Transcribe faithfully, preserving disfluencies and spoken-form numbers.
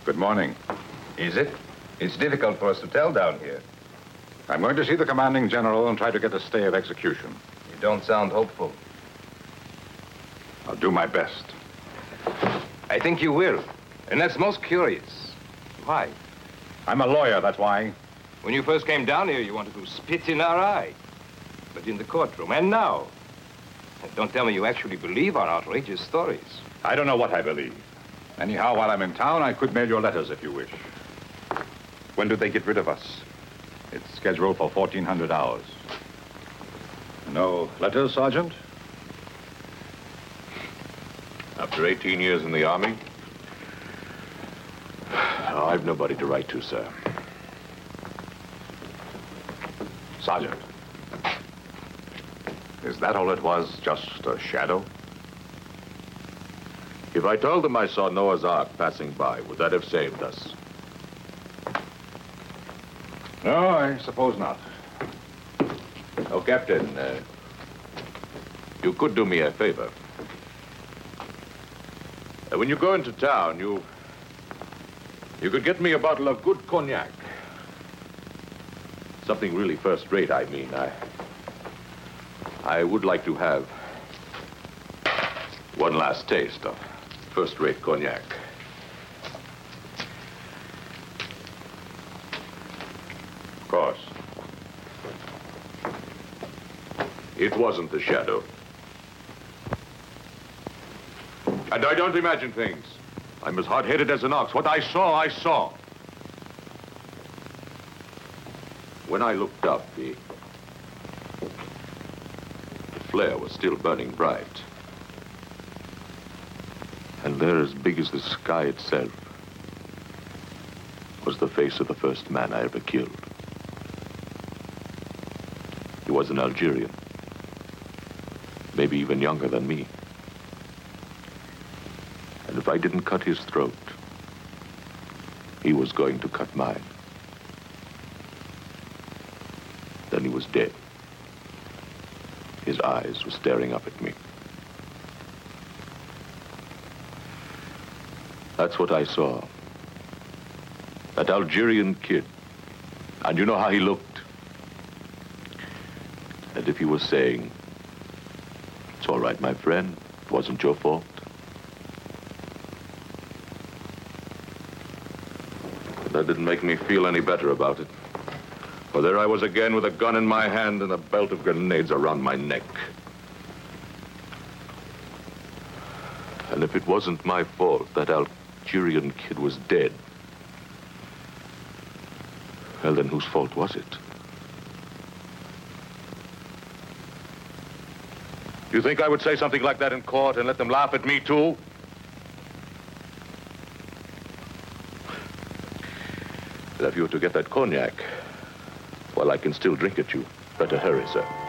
Good morning. Is it? It's difficult for us to tell down here. I'm going to see the commanding general and try to get a stay of execution. You don't sound hopeful. I'll do my best. I think you will. And that's most curious. Why? I'm a lawyer, that's why. When you first came down here, you wanted to spit in our eye. But in the courtroom, and now. Don't tell me you actually believe our outrageous stories. I don't know what I believe. Anyhow, while I'm in town, I could mail your letters if you wish. When do they get rid of us? It's scheduled for fourteen hundred hours. No letters, Sergeant? After eighteen years in the Army, oh, I've nobody to write to, sir. Sergeant, is that all it was? Just a shadow? If I told them I saw Noah's Ark passing by, would that have saved us? No, I suppose not. Oh, Captain, uh, you could do me a favor. Uh, when you go into town, you... you could get me a bottle of good cognac. Something really first-rate, I mean. I... I would like to have one last taste of first-rate cognac. Of course. It wasn't the shadow. And I don't imagine things. I'm as hard-headed as an ox. What I saw, I saw. When I looked up, the, the flare was still burning bright. And there, as big as the sky itself, was the face of the first man I ever killed. He was an Algerian, maybe even younger than me. And if I didn't cut his throat, he was going to cut mine. Then he was dead. His eyes were staring up at me. That's what I saw. That Algerian kid. And you know how he looked? As if he was saying, "It's all right, my friend. It wasn't your fault." But that didn't make me feel any better about it. For there I was again with a gun in my hand and a belt of grenades around my neck. And if it wasn't my fault that Algerian kid was dead, well, then whose fault was it? You think I would say something like that in court and let them laugh at me, too? But if you were to get that cognac, well, I can still drink it, you better hurry, sir.